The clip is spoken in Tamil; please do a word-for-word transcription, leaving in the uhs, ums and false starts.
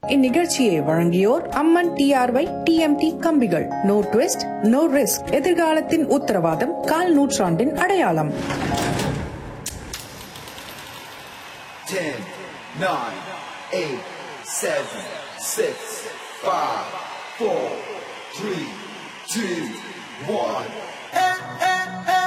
இந்நிகழ்ச்சியை வழங்கியோர் அம்மன் டிஆர்ஒய் டிஎம்டி கம்பிகள். No twist no risk. எதிர்காலத்தின் உத்தரவாதம், கால் நூற்றாண்டின் அடையாளம். ten, nine, eight, seven, six, five, four, three, two, one. Hey, hey, hey.